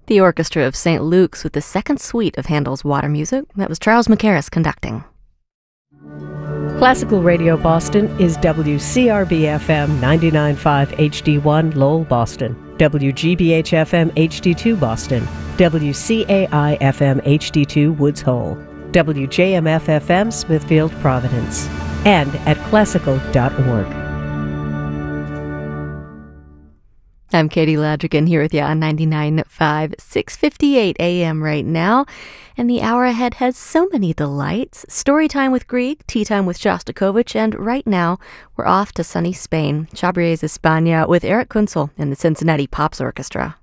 The Orchestra of St. Luke's with the second suite of Handel's Water Music. That was Charles Mackerras conducting. Classical Radio Boston is WCRB-FM 99.5 HD1 Lowell, Boston, WGBH-FM HD2 Boston, WCAI-FM HD2 Woods Hole, WJMF-FM Smithfield, Providence, and at classical.org. I'm Katie Ladrigan here with you on 99.5, 6:58 a.m. right now. And the hour ahead has so many delights. Story time with Grieg, tea time with Shostakovich, and right now we're off to sunny Spain. Chabriers España with Eric Kunzel and the Cincinnati Pops Orchestra.